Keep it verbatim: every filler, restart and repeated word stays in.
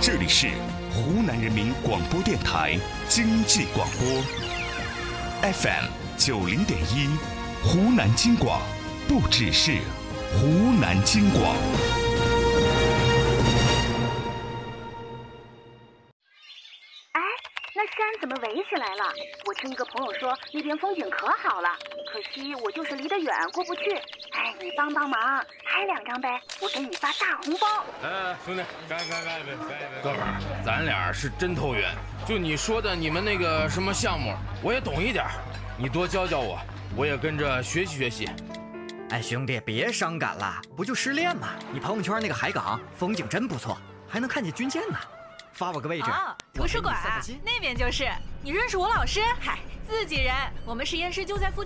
这里是湖南人民广播电台经济广播 F M 九零点一，湖南经广，不只是湖南经广。 哎，那山怎么围起来了？我听一个朋友说那边风景可好了，可惜我就是离得远过不去。哎，你帮帮忙，拍两张呗，我给你发大红包。 哎，兄弟，干干干一杯，干一杯！哥们儿，咱俩是真投缘。就你说的你们那个什么项目，我也懂一点，你多教教我，我也跟着学习学习。 哎，兄弟，别伤感了，不就失恋吗？你朋友圈那个海港风景真不错，还能看见军舰呢。发我个位置。 哦，图书馆那边就是。你认识我老师？嗨，自己人，我们实验室就在附近。